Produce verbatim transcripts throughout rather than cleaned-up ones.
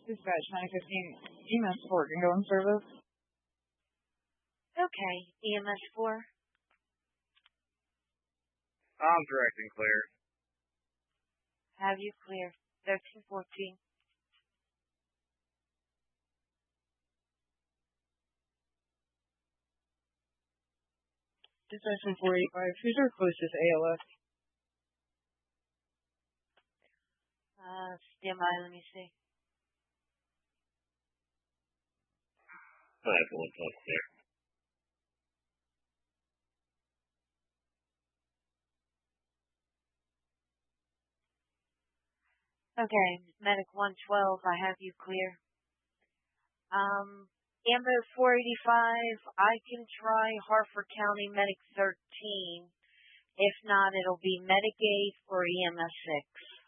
Dispatch nine fifteen, E M S four can go in service. Okay, E M S four. I'm direct and clear. Have you clear? thirteen fourteen. Dispatch four eighty-five, who's your closest A L S? Uh, stand by, let me see. five one plus clear. Okay, Medic one twelve, I have you clear. Um, Ambo four eighty-five, I can try Harford County Medic thirteen. If not, it'll be Medic eight or E M S six.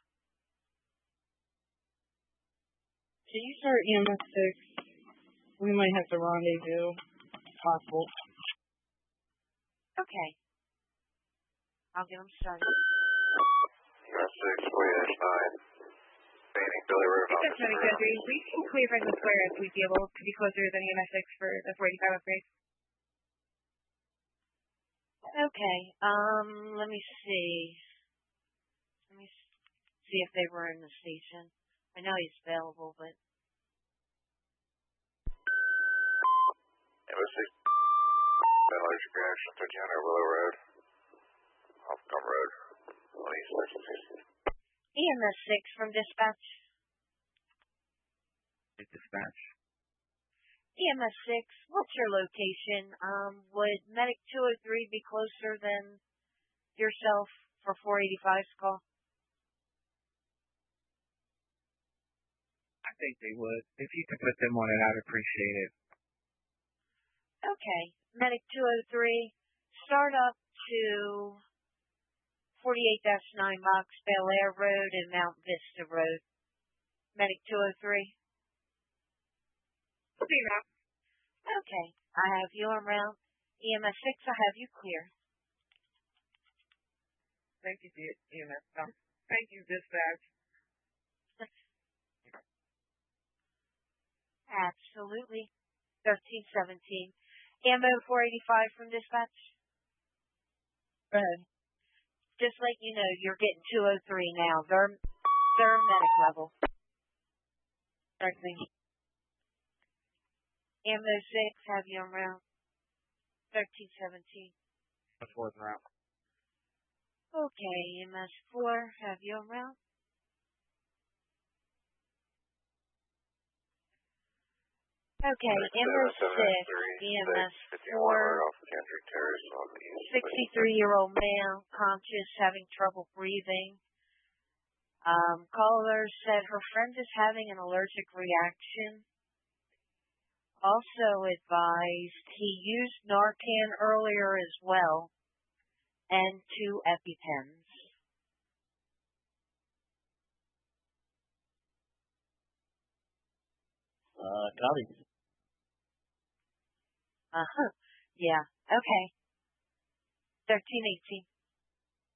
Can you start E M S six? We might have to rendezvous, if possible. Okay. I'll get them started. E M S six, forty dash nine. Banning Billy Road. Dispatch nine fifty, we can clear from the square as we'd be able to be closer than E M S six for the four eighty-five upgrade. Okay, um, let me see. Let me see if they were in the station. I know he's available, but... E M S six, allergic reaction, thirteen hundred Willow Road. Hopcom Road, on East Texas. E M S six from dispatch. Dispatch. E M S six, what's your location? Um, would Medic two oh three be closer than yourself for four eighty-five's call? I think they would. If you could put them on it, I'd appreciate it. Okay, Medic two oh three, start up to forty-eight dash nine Box Bel Air Road and Mount Vista Road. Medic two oh three. Okay, I have you en route. E M S six, I have you clear. Thank you, E M S. Um, thank you, dispatch. Absolutely. thirteen seventeen. Ambo four eighty-five from dispatch. Go ahead. Just let you know, you're getting two oh three now. They're, they're medic level. Alright, thank you. Ambo six, have you en route. thirteen seventeen. The fourth round. Okay, E M S four, have you en route. Okay, Ambo six, E M S four, sixty-three-year-old male, conscious, having trouble breathing. Um, caller said her friend is having an allergic reaction. Also advised he used Narcan earlier as well, and two EpiPens. Uh, copy. Uh-huh. Yeah, okay. thirteen eighteen.